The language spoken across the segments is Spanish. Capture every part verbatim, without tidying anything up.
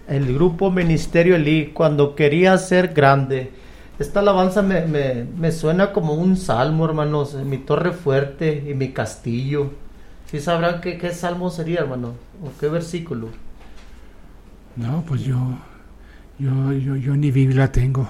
el grupo Ministerio Elí, cuando quería ser grande. Esta alabanza me, me, me suena como un salmo, hermanos, mi torre fuerte y mi castillo. ¿Sí sabrán qué, qué salmo sería, hermano? ¿O qué versículo? No, pues yo, yo, yo, yo ni Biblia tengo.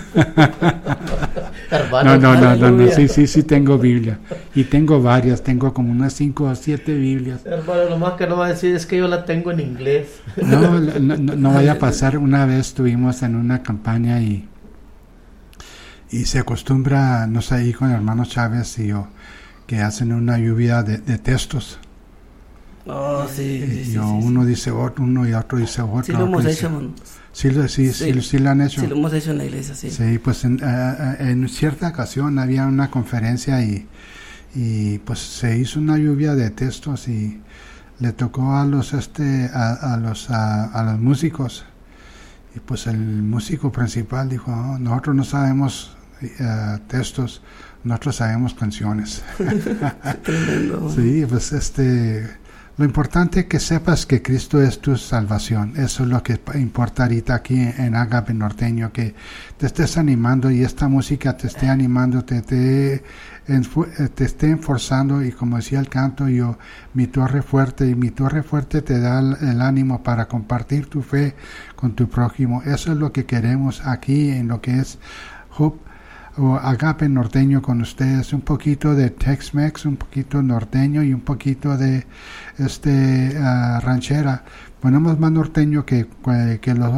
Hermano, no, no, no, no, no, sí, sí, sí tengo Biblia. Y tengo varias, tengo como unas cinco o siete Biblias. Hermano, lo más que no va a decir es que yo la tengo en inglés. No, no, no, no vaya a pasar. Una vez estuvimos en una campaña y, y se acostumbra, no sé, ahí con el hermano Chávez y yo, que hacen una lluvia de, de textos. Oh, sí, sí, y sí, yo, sí, uno sí. dice otro, uno y otro dice otro. Sí lo hemos dice, hecho, hermano. Sí, sí, sí, Sí. sí, sí lo han hecho. Sí, lo hemos hecho en la iglesia, sí. Sí, pues en, uh, en cierta ocasión había una conferencia y, y pues se hizo una lluvia de textos y le tocó a los este a, a los a, a los músicos y pues el músico principal dijo, oh, nosotros no sabemos uh, textos, nosotros sabemos canciones. Tremendo. Sí, pues este lo importante es que sepas que Cristo es tu salvación. Eso es lo que importa ahorita aquí en Agape Norteño, que te estés animando y esta música te esté animando, te, te, te esté enforzando, y como decía el canto, yo, mi torre fuerte, y mi torre fuerte te da el, el ánimo para compartir tu fe con tu prójimo. Eso es lo que queremos aquí en lo que es Hope o Agape Norteño con ustedes, un poquito de Tex-Mex, un poquito norteño y un poquito de este uh, ranchera. Ponemos más norteño que, que los